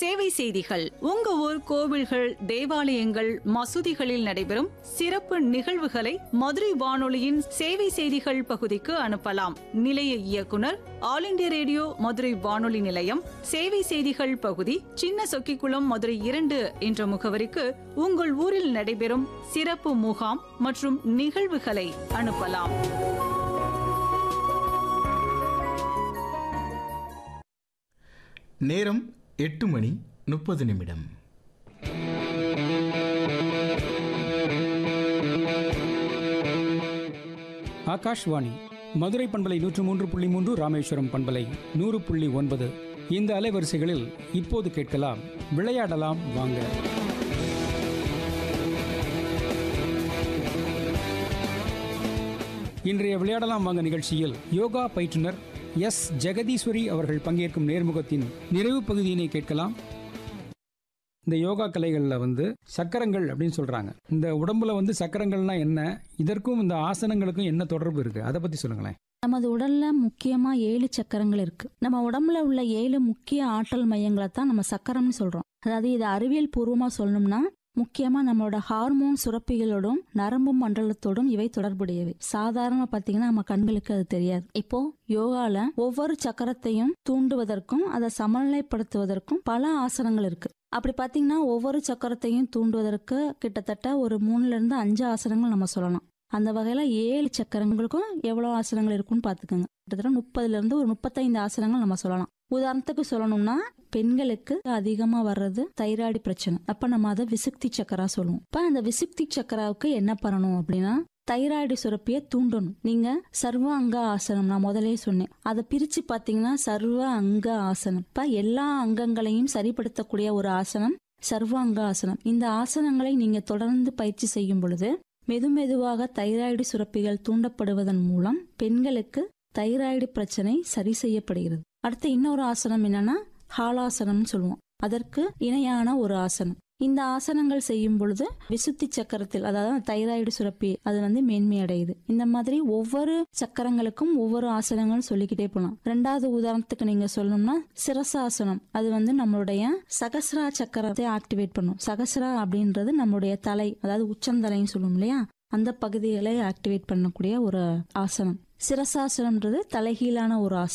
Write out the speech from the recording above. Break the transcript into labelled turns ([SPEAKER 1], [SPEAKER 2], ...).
[SPEAKER 1] சேவை செய்திகள். உங்க ஊர் கோவில்கள், தேவாலயங்கள், மசூதிகளில் நடைபெறும் சிறப்பு நிகழ்வுகளை மதுரை வானொலியின் சேவை செய்திகள் பகுதிக்கு அனுப்பலாம். நிலைய இயக்குனர், ஆல் இண்டியா ரேடியோ மதுரை வானொலி நிலையம், சேவை செய்திகள் பகுதி, சின்ன சொக்கிக்குளம், மதுரை 2 என்ற முகவரிக்கு உங்கள் ஊரில் நடைபெறும் சிறப்பு முகாம் மற்றும் நிகழ்வுகளை அனுப்பலாம்.
[SPEAKER 2] நேரம் 8:30.
[SPEAKER 3] ஆகாஷ்வாணி மதுரை பண்பலை 103.3, ராமேஸ்வரம் பண்பலை 100.9. இந்த அலைவரிசைகளில் இப்போது கேட்கலாம் விளையாடலாம் வாங்க. இன்றைய விளையாடலாம் வாங்க நிகழ்ச்சியில் யோகா பயிற்றுனர் எஸ். ஜெகதீஸ்வரி அவர்கள் பங்கேற்கும் நேர்முகத்தின் நிறைவு பகுதியினை கேட்கலாம். இந்த யோகா கலைகளில் சக்கரங்கள் அப்படின்னு சொல்றாங்க. இந்த உடம்புல சக்கரங்கள்னா என்ன, இதற்கும் இந்த ஆசனங்களுக்கும் என்ன தொடர்பு இருக்கு, அதை பத்தி சொல்லுங்களேன்.
[SPEAKER 4] நமது உடல்ல முக்கியமா 7 சக்கரங்கள் இருக்கு. நம்ம உடம்புல உள்ள 7 முக்கிய ஆற்றல் மையங்களை தான் நம்ம சக்கரம்னு சொல்றோம். அதாவது இது அறிவியல் பூர்வமா சொல்லணும்னா முக்கியமா நம்மளோட ஹார்மோன் சுரப்பிகளோடும் நரம்பு மண்டலத்தோடும் இவை தொடர்புடையவை. சாதாரணமா பாத்தீங்கன்னா நம்ம கண்களுக்கு அது தெரியாது. இப்போ யோகால ஒவ்வொரு சக்கரத்தையும் தூண்டுவதற்கும் அதை சமநிலைப்படுத்துவதற்கும் பல ஆசனங்கள் இருக்கு. அப்படி பாத்தீங்கன்னா ஒவ்வொரு சக்கரத்தையும் தூண்டுவதற்கு கிட்டத்தட்ட ஒரு 3-5 ஆசனங்கள் நம்ம சொல்லலாம். அந்த வகையில 7 சக்கரங்களுக்கும் எவ்வளவு ஆசனங்கள் இருக்குன்னு பாத்துக்கோங்க. கிட்டத்தட்ட 30 ஒரு 35 ஆசனங்கள் நம்ம சொல்லலாம். உதாரணத்துக்கு சொல்லணும்னா பெண்களுக்கு அதிகமா வர்றது தைராய்டு பிரச்சனை. அப்ப நம்ம அதை விசுக்தி சக்கரா சொல்லுவோம். இப்ப அந்த விசுக்தி சக்கராவுக்கு என்ன பண்ணணும் அப்படின்னா தைராய்டு சுரப்பியை தூண்டணும். நீங்க சர்வ அங்க ஆசனம் நான் முதலே சொன்னேன், அதை பிரிச்சு பாத்தீங்கன்னா சர்வ அங்க ஆசனம். இப்ப எல்லா அங்கங்களையும் சரிப்படுத்தக்கூடிய ஒரு ஆசனம் சர்வ அங்க ஆசனம். இந்த ஆசனங்களை நீங்க தொடர்ந்து பயிற்சி செய்யும் பொழுது மெதுமெதுவாக தைராய்டு சுரப்பிகள் தூண்டப்படுவதன் மூலம் பெண்களுக்கு தைராய்டு பிரச்சனை சரி செய்யப்படுகிறது. அடுத்து இன்னொரு ஆசனம் என்னன்னா ஹாலாசனம்னு சொல்லுவோம். அதற்கு இணையான ஒரு ஆசனம். இந்த ஆசனங்கள் செய்யும் பொழுது விசுத்தி சக்கரத்தில், அதாவது தைராய்டு சுரப்பி அது மேன்மை அடையுது. இந்த மாதிரி ஒவ்வொரு சக்கரங்களுக்கும் ஒவ்வொரு ஆசனங்கள் சொல்லிக்கிட்டே போகலாம். 2வது உதாரணத்துக்கு நீங்க சொல்லணும்னா சிரசாசனம். அது நம்மளுடைய சகஸ்ரா சக்கரத்தை ஆக்டிவேட் பண்ணும். சகஸ்ரா அப்படின்றது நம்மளுடைய தலை, அதாவது உச்சந்தலைன்னு சொல்லுவோம் இல்லையா, அந்த பகுதிகளை ஆக்டிவேட் பண்ணக்கூடிய ஒரு ஆசனம். சிரசாசனம்ன்றது தலைகீழான ஒரு ஆசனம்.